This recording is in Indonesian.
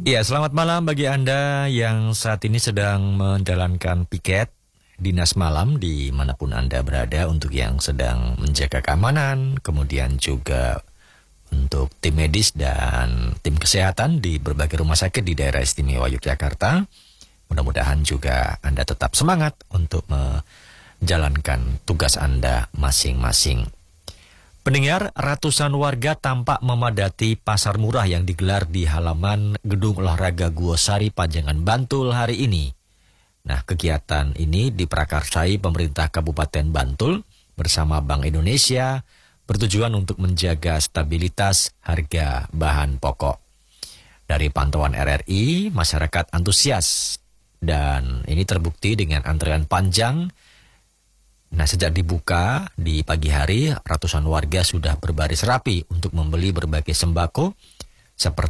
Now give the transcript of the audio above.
Ya, selamat malam bagi Anda yang saat ini sedang menjalankan piket dinas malam dimanapun Anda berada, untuk yang sedang menjaga keamanan, kemudian juga untuk tim medis dan tim kesehatan di berbagai rumah sakit di daerah istimewa Yogyakarta. Mudah-mudahan juga Anda tetap semangat untuk menjalankan tugas Anda masing-masing. Pendengar, ratusan warga tampak memadati pasar murah yang digelar di halaman Gedung Olahraga Guosari, Pajangan, Bantul hari ini. Nah, kegiatan ini diprakarsai pemerintah Kabupaten Bantul bersama Bank Indonesia bertujuan untuk menjaga stabilitas harga bahan pokok. Dari pantauan RRI, masyarakat antusias dan ini terbukti dengan antrean panjang. Nah, sejak dibuka di pagi hari, ratusan warga sudah berbaris rapi untuk membeli berbagai sembako seperti